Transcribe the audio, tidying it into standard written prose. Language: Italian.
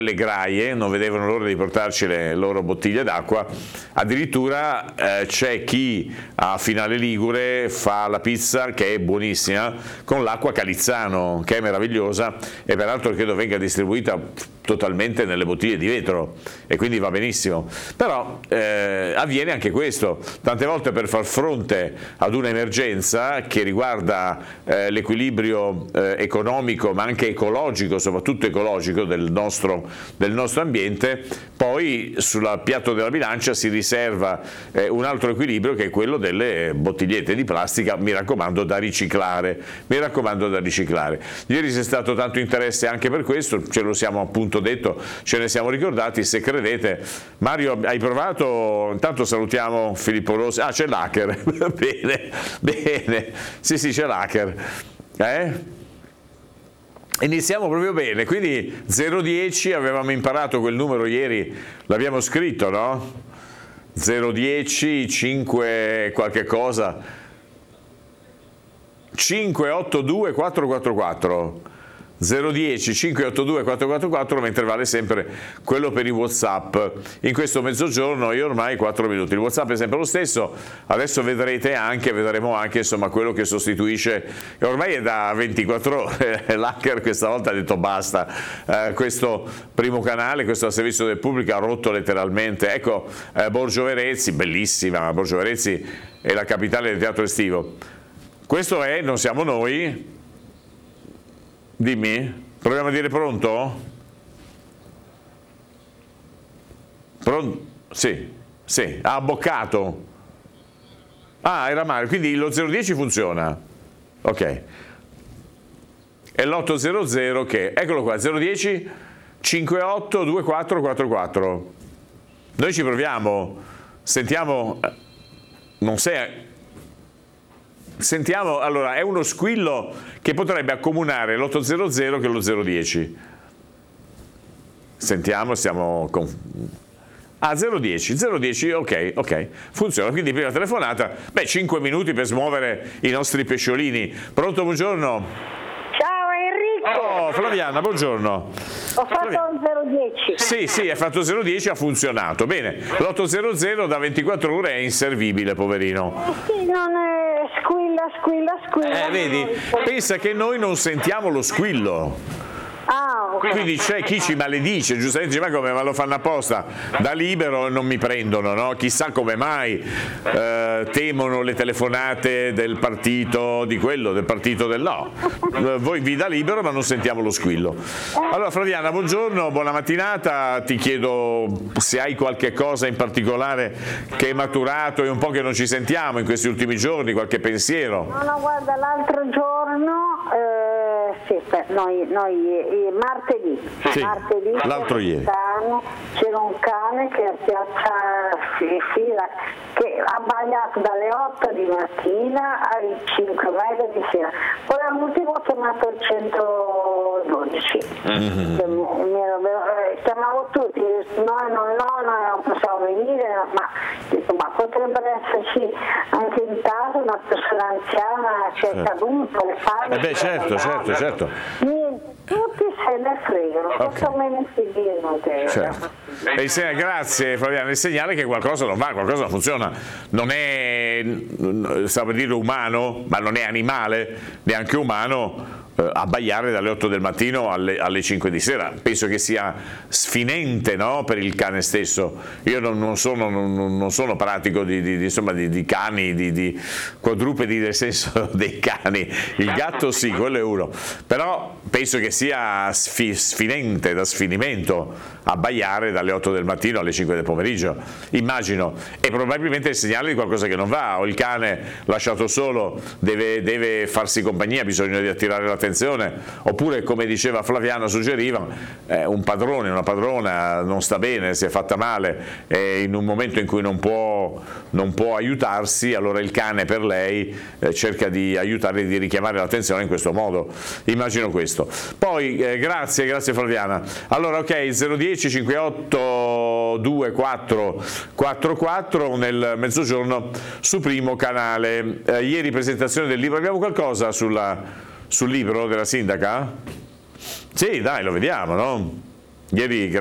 le graie, non vedevano l'ora di portarci le loro bottiglie d'acqua. Addirittura c'è chi a Finale Ligure fa la pizza, che è buonissima, con l'acqua Calizzano, che è meravigliosa, e peraltro credo venga distribuita totalmente nelle bottiglie di vetro, e quindi va benissimo. Però avviene anche questo, tante volte per far fronte ad un'emergenza che riguarda l'equilibrio economico, ma anche ecologico, soprattutto ecologico del nostro ambiente, poi sul piatto della bilancia si riserva un altro equilibrio, che è quello delle bottigliette di plastica, mi raccomando da riciclare, Ieri c'è stato tanto interesse anche per questo, ce lo siamo appunto detto, ce ne siamo ricordati. Se credete, Mario, hai provato? Intanto salutiamo Filippo Rossi. C'è l'hacker. bene, sì, c'è l'hacker. Iniziamo proprio bene, quindi 010, avevamo imparato quel numero ieri, l'abbiamo scritto, no? 010 5 qualche cosa, 582 444, 010 582 444, mentre vale sempre quello per i WhatsApp. In questo mezzogiorno io ormai 4 minuti, il WhatsApp è sempre lo stesso. Adesso vedremo anche insomma quello che sostituisce, e ormai è da 24 ore. L'hacker questa volta ha detto basta, questo primo canale, questo al servizio del pubblico ha rotto letteralmente. Ecco, Borgio Verezzi, bellissima, Borgio Verezzi è la capitale del teatro estivo. Questo è Non siamo noi. Dimmi, proviamo a dire pronto? Pronto? Sì, ha boccato. Era Mario, quindi lo 010 funziona. Ok. E l'800 che? Eccolo qua, 010 58 2444. Noi ci proviamo, sentiamo, non sei... Sentiamo, allora, è uno squillo che potrebbe accomunare l'800 che lo 010. Sentiamo, stiamo con... 010, ok, funziona. Quindi prima telefonata, 5 minuti per smuovere i nostri pesciolini. Pronto, buongiorno. Ciao Enrico. Flaviana, buongiorno. Ho fatto un 010. Sì, hai fatto 010, ha funzionato. Bene, l'800 da 24 ore è inservibile, poverino. Sì, non è... Squilla. Vedi, pensa che noi non sentiamo lo squillo. Okay. Quindi c'è chi ci maledice, giustamente dice: ma lo fanno apposta, da libero non mi prendono, no? Chissà come mai temono le telefonate del partito di quello, del partito del no. Voi vi da libero ma non sentiamo lo squillo. Allora Flaviana, buongiorno, buona mattinata, ti chiedo se hai qualche cosa in particolare che è maturato, e un po' che non ci sentiamo in questi ultimi giorni, qualche pensiero? No, guarda, l'altro giorno noi martedì l'altro ieri c'era un cane che a piazza Fila che ha bagnato dalle 8 di mattina alle 5 e mezza di sera. Poi all'ultimo ho chiamato il 112. Chiamavo tutti, noi non possiamo venire, ma potrebbero esserci anche in casa una persona anziana che è caduta, le famiglie. Certo. Tutti se ne fregano, cosa me ne si dicono? Certo. Grazie Flaviana, il segnale che qualcosa non va, qualcosa non funziona, non è, stavo per dire umano, ma non è animale, neanche umano, abbaiare dalle 8 del mattino alle 5 di sera. Penso che sia sfinente, no? Per il cane stesso. Io non sono pratico di cani, di quadrupedi, nel senso dei cani. Il gatto sì, quello è uno, però penso che sia sfinente, da sfinimento, abbaiare dalle 8 del mattino alle 5 del pomeriggio, immagino, e probabilmente è il segnale di qualcosa che non va, o il cane lasciato solo deve farsi compagnia, bisogna di attirare l'attenzione, oppure, come diceva Flaviana, suggeriva, un padrone, una padrona non sta bene, si è fatta male, e in un momento in cui non può aiutarsi, allora il cane per lei cerca di aiutare, di richiamare l'attenzione in questo modo, immagino questo. Poi grazie Flaviana. Allora, ok, 010 58 24 44 nel mezzogiorno su Primo Canale. Ieri presentazione del libro, abbiamo qualcosa sul libro della sindaca? Sì, dai, lo vediamo, no? Ieri